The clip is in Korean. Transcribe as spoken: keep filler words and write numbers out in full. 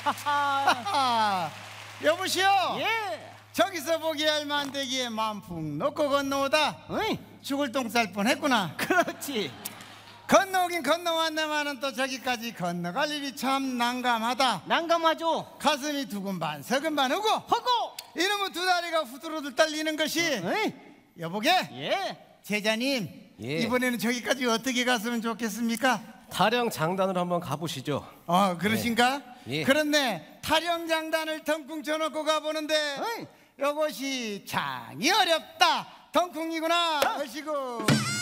여보시오. 예. 저기서 보기 알만되기에 마음 푹 놓고 건너오다 어이? 죽을 똥 쌀 뻔했구나. 그렇지. 건너오긴 건너왔네만은 또 저기까지 건너갈 일이 참 난감하다. 난감하죠. 가슴이 두근반 서근반 하고 허고. 이놈의 두 다리가 후두루들 떨리는 것이. 어이? 여보게. 예. 제자님, 예. 이번에는 저기까지 어떻게 갔으면 좋겠습니까? 타령 장단으로 한번 가보시죠. 어, 그러신가? 예. 그런데 타령장단을 덩쿵 쳐놓고 가보는데 어이. 이것이 장이 어렵다. 덩쿵이구나 하시고